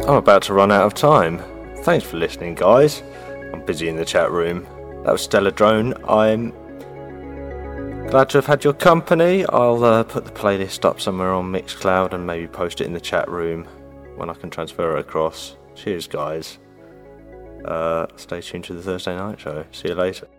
I'm about to run out of time. Thanks for listening, guys. I'm busy in the chat room. That was Stellar Drone. I'm glad to have had your company. I'll put the playlist up somewhere on Mixcloud and maybe post it in the chat room when I can transfer it across. Cheers, guys. Stay tuned to the Thursday night show. See you later.